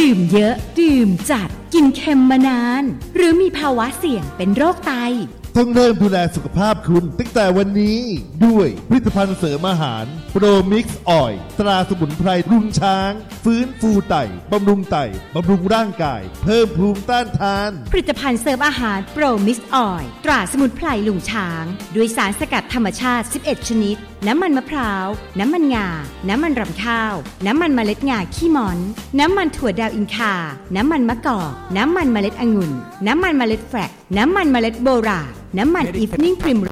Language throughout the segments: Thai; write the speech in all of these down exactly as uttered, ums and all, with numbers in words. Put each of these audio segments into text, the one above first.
ดื่มเยอะดื่มจัดกินเค็มมานานหรือมีภาวะเสี่ยงเป็นโรคไตต้องเริ่มดูแลสุขภาพคุณตั้งแต่วันนี้ด้วยผลิตภัณฑ์เสริมอาหารโปรมิกซ์ออยล์ตราสมุนไพรลุงช้างฟื้นฟูไตบำรุงไตบำรุงร่างกายเพิ่มภูมิต้านทานผลิตภัณฑ์เสริมอาหารโปรมิกซ์ออยล์ตราสมุนไพรลุงช้างด้วยสารสกัดธรรมชาติสิบเอ็ดชนิดน้ำมันมะพร้าวน้ำมันงาน้ำมันรำข้าวน้ำมันเมล็ดงาขี้ม้อนน้ำมันถั่วดาวอินคาน้ำมันมะกอกน้ำมันเมล็ดองุ่นน้ำมันเมล็ดแฟลกน้ำมันเมล็ดโบราณน้ำมันอีฟนิ่งพริม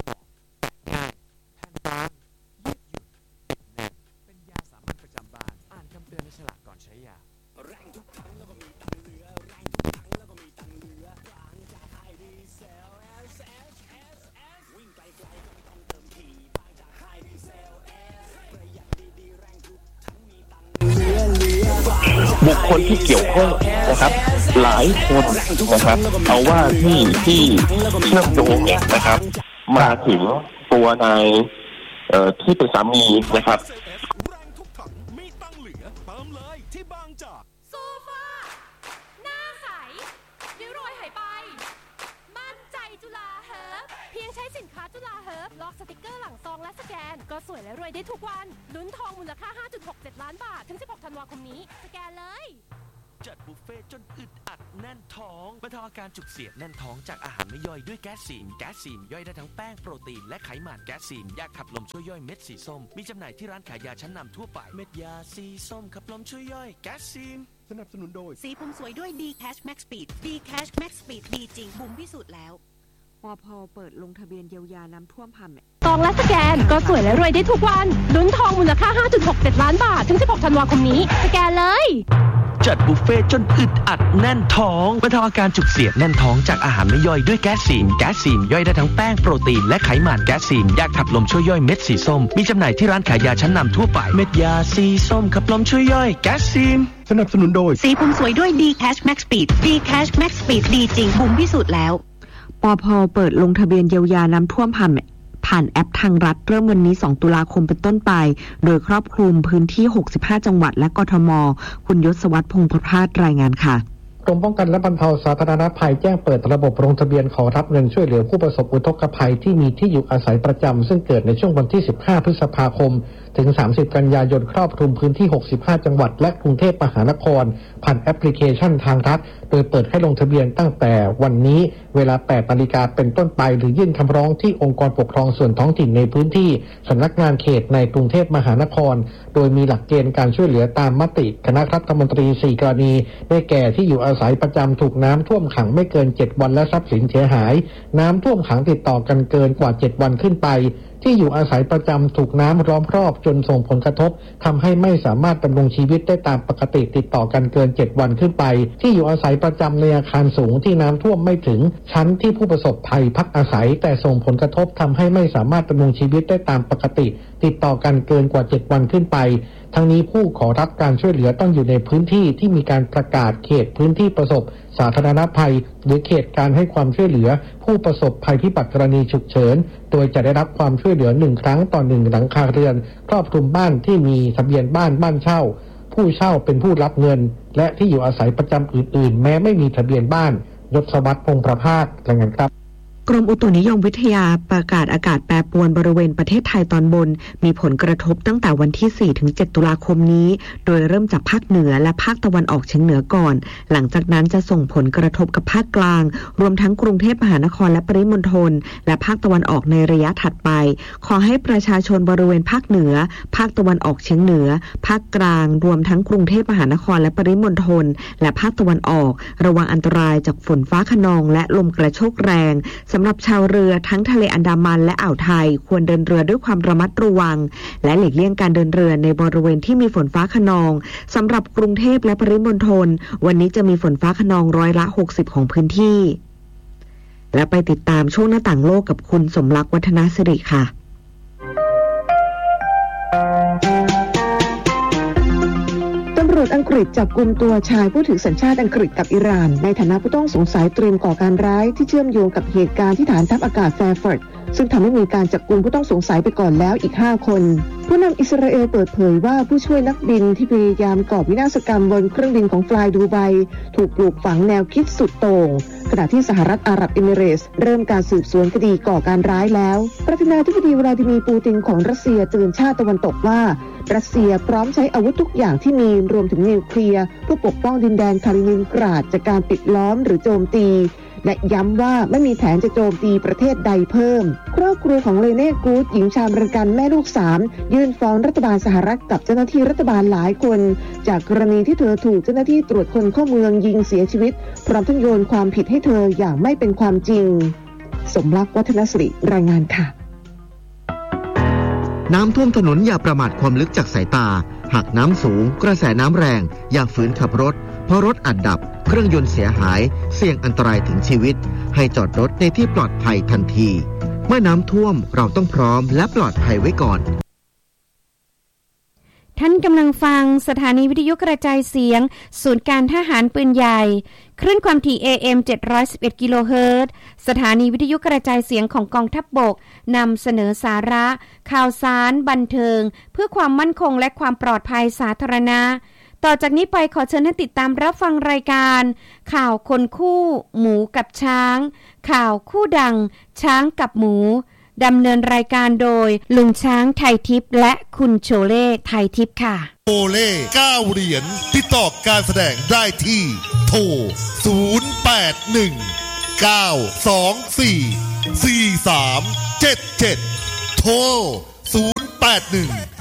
เป็นยาสามัญประจำบ้านอ่านคำเตือนในฉลากก่อนใช้ยาแรงทุกครั้งแล้วก็มีตังเหลือแรงทุกครั้งแล้วก็มีตังเหลือบางจากไฮดีเซล S S S S วิ่งไกลๆก็ไม่ต้องเติมทีบางจากไฮดีเซล S ประหยัดดีๆแรงทุกทั้งมีตังเหลือเหลือบุคคลที่เกี่ยวข้องนะครับหลายคนนะครับเอาว่าที่ที่เชื่อมโยงเนี่ยนะครับมาถึงตัวนายเอ่อที่เป็นสามีนะครับแรงทุกถังมีตังเหลือเติมเลยที่บางจากโซฟาหน้าใสริ้วรอยหายไปมั่นใจจุฬาเฮิร์บเพียงใช้สินค้าจุฬาเฮิร์บล็อกสติกเกอร์หลังซองและสแกนก็สวยและรวยได้ทุกวันลุ้นทองมูลค่า ห้าจุดหกเจ็ด ล้านบาทถึงสิบหกธันวาคมนี้สแกนเลยจัดบุฟเฟ่จนอึดอัดแน่นท้องบรรเทาอาการจุกเสียดแน่นท้องจากอาหารไม่ย่อยด้วยแก๊สซีนแก๊สซีนย่อยได้ทั้งแป้งโปรตีนและไขมันแก๊สซีนยาขับลมช่วยย่อยเม็ดสีส้มมีจำหน่ายที่ร้านขายยาชั้นนำทั่วไปเม็ดยาสีส้มขับลมช่วยย่อยแก๊สซีนสนับสนุนโดยสีผมสวยด้วย D Cash Max Speed D Cash Max Speed ดีจริงบุ๋มพิสูจน์แล้วปพ.เปิดลงทะเบียนเยียวยาน้ำท่วมผ่านซองและสแกนก็สวยและรวยได้ทุกวันลุ้นทองมูลค่า ห้าจุดหกเจ็ด ล้านบาทถึงสิบหกธันวาคมนี้สแกนเลยจัดบุฟเฟ่จนอึดอัดแน่นท้องบรรเทาอาการจุกเสียดแน่นท้องจากอาหารไม่ย่อยด้วยแก๊สซีนแก๊สซีนย่อยได้ทั้งแป้งโปรตีนและไขมันแก๊สซีนยาขับลมช่วยย่อยเม็ดสีส้มมีจำหน่ายที่ร้านขายยาชั้นนำทั่วไปเม็ดยาสีส้มขับลมช่วยย่อยแก๊สซีนสนับสนุนโดยสีผมสวยด้วย D Cash Max Speed D Cash Max Speed ดีจริงบุ๋มพิสูจน์แล้วปพ.เปิดลงทะเบียนเยียวยาน้ำท่วมผ่านผ่านแอปทางรัฐเริ่มวันนี้สองตุลาคมเป็นต้นไปโดยครอบคลุมพื้นที่หกสิบห้าจังหวัดและกทมคุณยศวัฒน์พงษ์ประภาสรายงานค่ะกรมป้องกันและบรรเทาสาธารณภัยแจ้งเปิดระบบลงทะเบียนขอรับเงินช่วยเหลือผู้ประสบอุทกภัยที่มีที่อยู่อาศัยประจำซึ่งเกิดในช่วงวันที่สิบห้าพฤษภาคมถึงสามสิบกันยายนครอบคลุมพื้นที่หกสิบห้าจังหวัดและกรุงเทพมหานครผ่านแอปพลิเคชันทางรัฐโดยเปิดให้ลงทะเบียนตั้งแต่วันนี้เวลา แปดนาฬิกาเป็นต้นไปหรือยื่นคำร้องที่องค์กรปกครองส่วนท้องถิ่นในพื้นที่สำนักงานเขตในกรุงเทพมหานครโดยมีหลักเกณฑ์การช่วยเหลือตามมติคณะรัฐมนตรีสี่กรณีได้แก่ที่อยู่อาศัยประจำถูกน้ำท่วมขังไม่เกินเจ็ดวันและทรัพย์สินเสียหายน้ำท่วมขังติดต่อกันเกินกว่าเจ็ดวันขึ้นไปที่อยู่อาศัยประจำถูกน้ำล้อมรอบจนส่งผลกระทบทำให้ไม่สามารถดำรงชีวิตได้ตามปกติติดต่อกันเกินเจ็ดวันขึ้นไปที่อยู่อาศัยประจำในอาคารสูงที่น้ำท่วมไม่ถึงชั้นที่ผู้ประสบภัยพักอาศัยแต่ส่งผลกระทบทำให้ไม่สามารถดำรงชีวิตได้ตามปกติติดต่อกันเกินกว่าเจ็ดวันขึ้นไปทั้งนี้ผู้ขอรับการช่วยเหลือต้องอยู่ในพื้นที่ที่มีการประกาศเขตพื้นที่ประสบสาธารณภัยหรือเขตการให้ความช่วยเหลือผู้ประสบภัยพิบัติกรณีฉุกเฉินโดยจะได้รับความช่วยเหลือหนึ่งครั้งต่อหนึ่งหลังคาเรือนครอบคลุมบ้านที่มีทะเบียนบ้านบ้านเช่าผู้เช่าเป็นผู้รับเงินและที่อยู่อาศัยประจำอื่นๆแม้ไม่มีทะเบียนบ้านยศวัฒน์พงษ์ประภาสรายงานครับกรมอุตุนิยมวิทยาประกาศอากาศแปรปรวนบริเวณประเทศไทยตอนบนมีผลกระทบตั้งแต่วันที่ สี่ถึงเจ็ด ตุลาคมนี้โดยเริ่มจากภาคเหนือและภาคตะวันออกเฉียงเหนือก่อนหลังจากนั้นจะส่งผลกระทบกับภาคกลางรวมทั้งกรุงเทพมหานครและปริมณฑลและภาคตะวันออกในระยะถัดไปขอให้ประชาชนบริเวณภาคเหนือภาคตะวันออกเฉียงเหนือภาคกลางรวมทั้งกรุงเทพมหานครและปริมณฑลและภาคตะวันออกระวังอันตรายจากฝนฟ้าคะนองและลมกระโชกแรงสำหรับชาวเรือทั้งทะเลอันดามันและอ่าวไทยควรเดินเรือด้วยความระมัดระวังและหลีกเลี่ยงการเดินเรือในบริเวณที่มีฝนฟ้าคะนองสำหรับกรุงเทพและปริมณฑลวันนี้จะมีฝนฟ้าคะนองร้อยละหกสิบของพื้นที่และไปติดตามช่วงหน้าต่างโลกกับคุณสมรักษ์วัฒนสิริค่ะตำรวจอังกฤษจับกุมตัวชายผู้ถือสัญชาติอังกฤษกับอิหร่านในฐานะผู้ต้องสงสัยเตรียมก่อการร้ายที่เชื่อมโยงกับเหตุการณ์ที่ฐานทัพอากาศแฟร์ฟอร์ดซึ่งทำให้มีการจับกุมผู้ต้องสงสัยไปก่อนแล้วอีกห้าคนผู้นำอิสราเอลเปิดเผยว่าผู้ช่วยนักบินที่พยายามก่อวินาศกรรมบนเครื่องบินของฟลายดูไบถูกปลูกฝังแนวคิดสุดโต่งขณะที่สหรัฐอาหรับเอมิเรตส์เริ่มการสืบสวนคดีก่อการร้ายแล้วประธานาธิบดีวลาดิมีร์ปูตินของรัสเซียเตือนชาติตะวันตกว่ารัสเซียพร้อมใช้อาวุธทุกอย่างที่มีรวมถึงนิวเคลียร์เพื่อปกป้องดินแดนคาลินินกราดจากการปิดล้อมหรือโจมตีและย้ำว่าไม่มีแผนจะโจมตีประเทศใดเพิ่มครอบครัวของเลเน่กูดหญิงชาวอเมริกันแม่ลูกสามยื่นฟ้องรัฐบาลสหรัฐกับเจ้าหน้าที่รัฐบาลหลายคนจากกรณีที่เธอถูกเจ้าหน้าที่ตรวจคนเข้าเมืองยิงเสียชีวิตพร้อมทั้งโยนความผิดให้เธออย่างไม่เป็นความจริงสมรักวัฒนสิริรายงานค่ะน้ำท่วมถนนอย่าประมาทความลึกจากสายตาหากน้ำสูงกระแสน้ำแรงอย่าฝืนขับรถเพราะรถอาจดับเครื่องยนต์เสียหายเสี่ยงอันตรายถึงชีวิตให้จอดรถในที่ปลอดภัยทันทีเมื่อน้ำท่วมเราต้องพร้อมและปลอดภัยไว้ก่อนท่านกำลังฟังสถานีวิทยุกระจายเสียงศูนย์การทหารปืนใหญ่คลื่นความถี่ เอ เอ็ม เจ็ดร้อยสิบเอ็ด กิโลเฮิรตซ์สถานีวิทยุกระจายเสียงของกองทัพบกนำเสนอสาระข่าวสารบันเทิงเพื่อความมั่นคงและความปลอดภัยสาธารณะต่อจากนี้ไปขอเชิญให้ติดตามรับฟังรายการข่าวคนคู่หมูกับช้างข่าวคู่ดังช้างกับหมูดำเนินรายการโดยลุงช้างไทยทิพย์และคุณโชเล่ไทยทิพย์ค่ะโชเล่เก้าเหรียญติดต่อการแสดงได้ที่โทรศูนย์ แปด หนึ่ง เก้า สอง สี่ สี่ สาม เจ็ด เจ็ดโทรศูนย์ แปด หนึ่ง